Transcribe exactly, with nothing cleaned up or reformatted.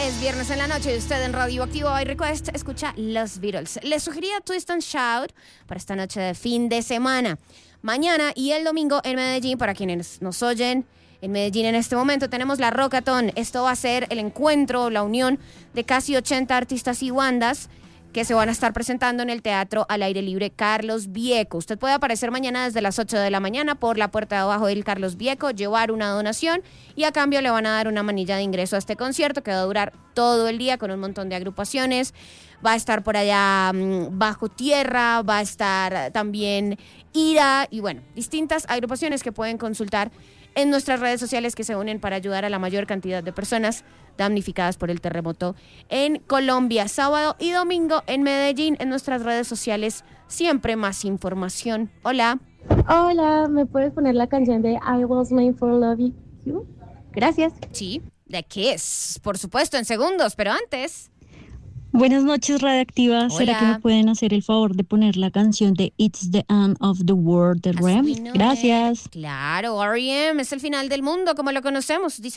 Es viernes en la noche y usted en Radioactivo by Request escucha Los Beatles. Les sugería Twist and Shout para esta noche de fin de semana. Mañana y el domingo en Medellín, para quienes nos oyen en Medellín en este momento, tenemos la Rockatón. Esto va a ser el encuentro, la unión de casi ochenta artistas y bandas que se van a estar presentando en el Teatro al Aire Libre Carlos Vieco. Usted puede aparecer mañana desde las ocho de la mañana por la puerta de abajo del Carlos Vieco, llevar una donación y a cambio le van a dar una manilla de ingreso a este concierto que va a durar todo el día con un montón de agrupaciones. Va a estar por allá um, Bajo Tierra, va a estar también Ira y bueno, distintas agrupaciones que pueden consultar en nuestras redes sociales que se unen para ayudar a la mayor cantidad de personas damnificadas por el terremoto en Colombia. Sábado y domingo en Medellín, en nuestras redes sociales, siempre más información. Hola. Hola, ¿me puedes poner la canción de I Was Made for Loving You? Gracias. Sí, de Kiss, por supuesto, en segundos, pero antes... Buenas noches, Radioactiva. ¿Será Hola. que me pueden hacer el favor de poner la canción de It's the End of the World de R E M? Gracias. Claro, R E M es el final del mundo como lo conocemos, dice